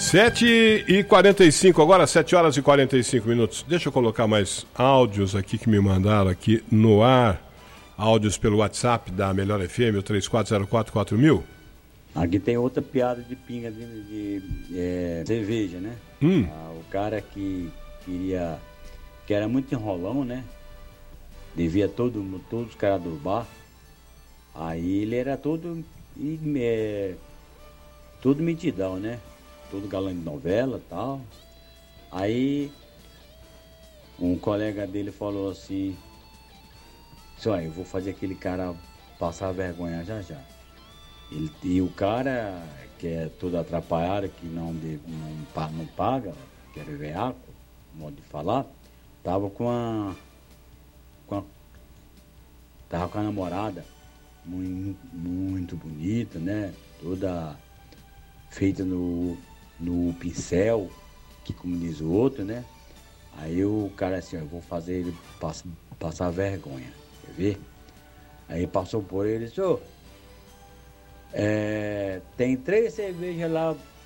7h45, agora 7 horas e 45 minutos. Deixa eu colocar mais áudios aqui que me mandaram aqui no ar. Áudios pelo WhatsApp da Melhor FM, o 34044000. Aqui tem outra piada de pinga de cerveja, né? O cara que queria, que era muito enrolão, né? Devia todos os caras do bar. Aí ele era todo metidão, né? Todo galã de novela e tal. Aí um colega dele falou assim: eu vou fazer aquele cara passar vergonha já já. E o cara, que é todo atrapalhado, que não paga, que era veaco, modo de falar, tava com a namorada, muito bonita, né? Toda feita no pincel, que como diz o outro, né? Aí o cara assim, eu vou fazer ele passar vergonha, quer ver? Aí passou por ele e disse: tem 3 cervejas lá